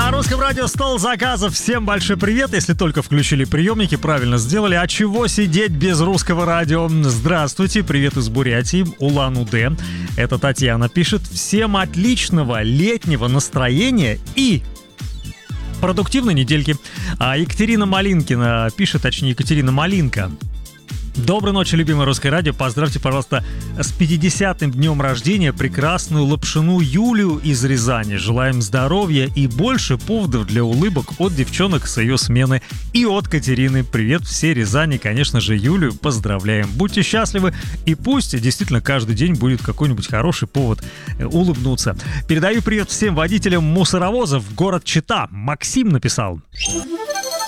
На русском радио стол заказов. Всем большой привет. Если только включили приемники, правильно сделали. А чего сидеть без русского радио? Здравствуйте, привет из Бурятии, Улан-Удэ. Это Татьяна пишет. Всем отличного летнего настроения и продуктивной недельки. А Екатерина Малинкина пишет, точнее Екатерина Малинка. Доброй ночи, любимое русское радио. Поздравьте, пожалуйста, с 50-м днем рождения прекрасную Лапшину Юлию из Рязани. Желаем здоровья и больше поводов для улыбок от девчонок с ее смены и от Катерины. Привет все Рязани, конечно же, Юлию поздравляем. Будьте счастливы и пусть действительно каждый день будет какой-нибудь хороший повод улыбнуться. Передаю привет всем водителям мусоровозов в город Чита. Максим написал.